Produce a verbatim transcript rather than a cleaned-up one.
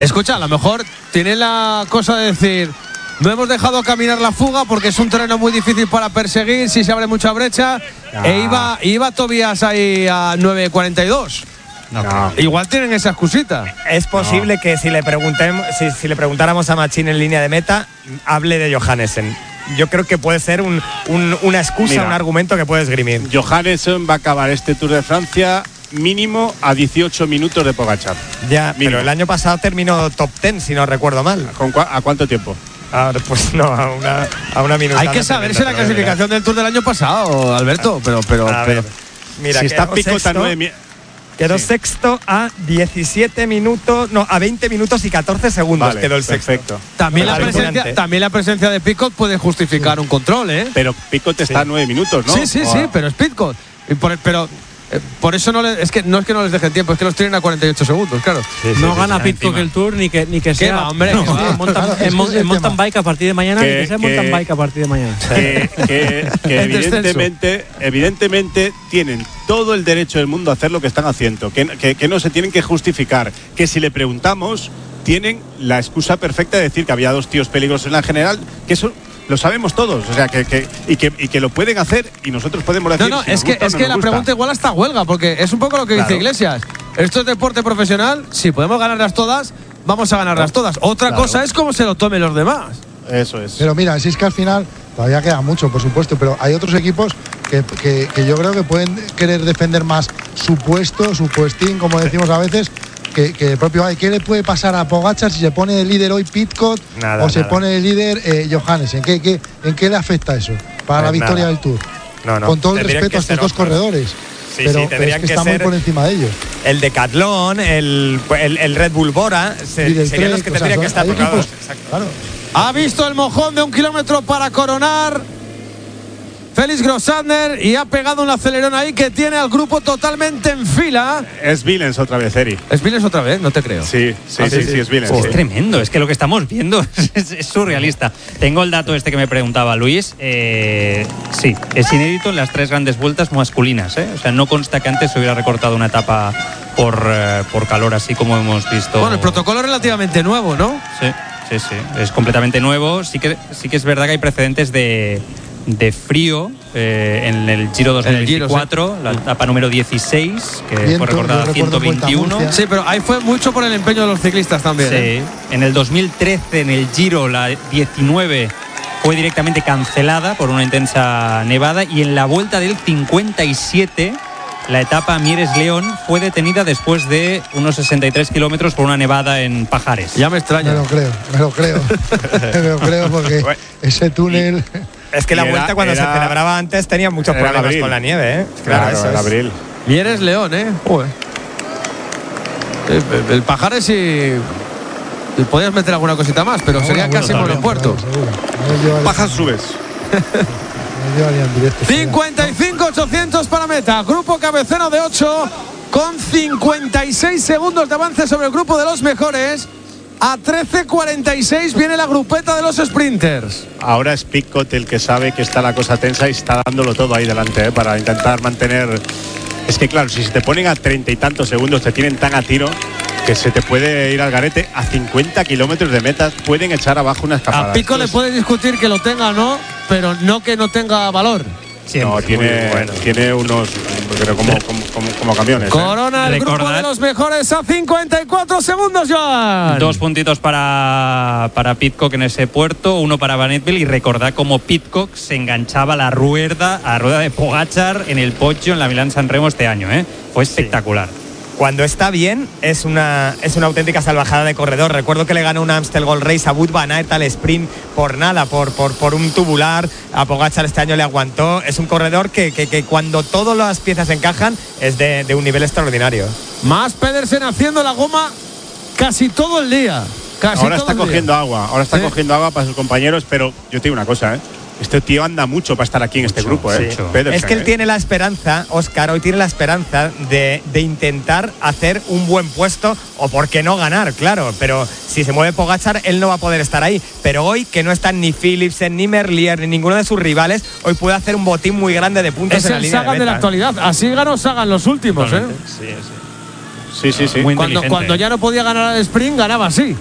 Escucha, a lo mejor tiene la cosa de decir, no hemos dejado caminar la fuga porque es un terreno muy difícil para perseguir, si se abre mucha brecha, ah. e iba, iba Tobias ahí a nueve cuarenta y dos. No, no. Igual tienen esa excusita. Es posible no. que si le preguntemos, si, si le preguntáramos a Machín en línea de meta, hable de Johannesen. Yo creo que puede ser un, un, una excusa, Mira, un argumento que puede esgrimir. Johannesen va a acabar este Tour de Francia mínimo a dieciocho minutos de Pogačar. Ya, mínimo. Pero el año pasado terminó top diez, si no recuerdo mal. ¿Con cua- ¿A cuánto tiempo? Ah, pues no, a una, a una minuta. Hay que saberse la clasificación del Tour del año pasado, Alberto. Ah, pero, pero, a pero ver, mira, si está Picot a nueve mi- Quedó sí. sexto a diecisiete minutos, no, a veinte minutos y catorce segundos vale, quedó el sexto. Perfecto. También la, presencia, también la presencia de Picot puede justificar sí. un control, ¿eh? Pero Picot está sí. a nueve minutos, ¿no? Sí, sí, oh. sí, pero es Picot. Y por, pero eh, por eso no le, es que no es que no les dejen tiempo, es que los tienen a cuarenta y ocho segundos, claro. Sí, sí, no sí, gana sí, Picot el Tour ni que ni que sea. Va, hombre, no, que va. En mountain, claro, en, es en mountain bike a partir de mañana, que, ni que sea que, mountain bike a partir de mañana. Que, que, que evidentemente, evidentemente tienen todo el derecho del mundo a hacer lo que están haciendo, que, que, que no se tienen que justificar, que si le preguntamos tienen la excusa perfecta de decir que había dos tíos peligrosos en la general, que eso lo sabemos todos, o sea, que, que, y, que y que lo pueden hacer y nosotros podemos decir. No, no, si es que, gusta, es no que la gusta. pregunta igual hasta huelga, porque es un poco lo que claro. dice Iglesias. Esto es deporte profesional, si podemos ganarlas todas, vamos a ganarlas todas. Otra claro. cosa es cómo se lo tomen los demás. Eso es. Pero mira, si es que al final todavía queda mucho, por supuesto, pero hay otros equipos que, que, que yo creo que pueden querer defender más su puesto, su puestín, como decimos a veces, que, que el propio hay. ¿Qué le puede pasar a Pogačar si se pone de líder hoy Pidcock nada, o se nada. pone de líder eh, Johannesen? ¿En qué, qué, ¿En qué le afecta eso para pues la victoria nada. del Tour? No, no. Con todo el respeto a estos dos otros. corredores. Sí, pero, sí, pero es que, que está muy por encima de ellos. El Decathlon, el, el, el Red Bull Bora, se, serían los que tendrían que estar tocados. Claro. Ha visto el mojón de un kilómetro para coronar Félix Grossander y ha pegado un acelerón ahí que tiene al grupo totalmente en fila. Es Villens otra vez, Eri. ¿Es Villens otra vez? No te creo. Sí, sí, ah, sí, sí, sí, sí, es Villens. Oh, sí. Es tremendo, es que lo que estamos viendo es, es surrealista. Tengo el dato este que me preguntaba Luis. Eh, sí, es inédito en las tres grandes vueltas masculinas, ¿eh? O sea, no consta que antes se hubiera recortado una etapa por, eh, por calor, así como hemos visto. Bueno, el protocolo es relativamente nuevo, ¿no? Sí, sí, sí. Es completamente nuevo. Sí que, sí que es verdad que hay precedentes de... de frío eh, en el Giro dos mil veinticuatro, Giro, sí. La etapa número dieciséis, que Viento, fue recordada a ciento veintiuno. Sí, pero ahí fue mucho por el empeño de los ciclistas también. Sí, ¿eh? En el dos mil trece, en el Giro, la diecinueve fue directamente cancelada por una intensa nevada, y en la vuelta del cincuenta y siete, la etapa Mieres-León fue detenida después de unos sesenta y tres kilómetros por una nevada en Pajares. Ya me extraña. Me lo creo, me lo creo. me lo creo porque ese túnel... Es que la era, vuelta cuando era, se celebraba antes tenía muchos problemas abril. con la nieve, ¿eh? Claro, claro, eso es. abril. Mieres León, ¿eh? Uy. El, el Pajares y... podías meter alguna cosita más, pero no, sería bueno, casi monopuerto. Pajas subes. cincuenta y cinco ochocientos para meta. Grupo cabecero de ocho con cincuenta y seis segundos de avance sobre el grupo de los mejores. A trece cuarenta y seis viene la grupeta de los sprinters. Ahora es Pidcock el que sabe que está la cosa tensa y está dándolo todo ahí delante, ¿eh? Para intentar mantener. Es que claro, si se te ponen a treinta y tantos segundos, te tienen tan a tiro que se te puede ir al garete. A cincuenta kilómetros de meta pueden echar abajo una escapada. A Pico le puede discutir que lo tenga o no, pero no que no tenga valor. Siempre. No, tiene, bueno. tiene unos pero como, como, como, como camiones. Corona ¿eh? el grupo de los mejores a cincuenta y cuatro segundos, Joan. Dos puntitos para, para Pidcock en ese puerto, uno para Van Eetvelt, y recordad cómo Pidcock se enganchaba a la rueda, a la rueda de Pogačar en el Poggio en la Milán-San Remo este año, ¿eh? Fue espectacular. Sí. Cuando está bien, es una, es una auténtica salvajada de corredor. Recuerdo que le ganó una Amstel Gold Race a Wout van Aert al sprint por nada, por, por, por un tubular. A Pogačar este año le aguantó. Es un corredor que, que, que cuando todas las piezas encajan es de, de un nivel extraordinario. Más Pedersen haciendo la goma casi todo el día. Casi ahora todo está el cogiendo día. agua, ahora está ¿Sí? cogiendo agua para sus compañeros, pero yo te digo una cosa, ¿eh? Este tío anda mucho para estar aquí en este grupo, ¿eh? Sí. Pedersen, es que él ¿eh? tiene la esperanza, Óscar, hoy tiene la esperanza de, de intentar hacer un buen puesto, o por qué no ganar, claro. Pero si se mueve Pogačar, él no va a poder estar ahí. Pero hoy, que no están ni Philipsen, ni Merlier, ni ninguno de sus rivales, hoy puede hacer un botín muy grande de puntos es en la el línea Sagan de, de la actualidad. Así ganó Sagan los últimos, ¿eh? Sí, sí. Sí, sí, sí. Muy Cuando, inteligente. cuando ya no podía ganar al sprint, ganaba así.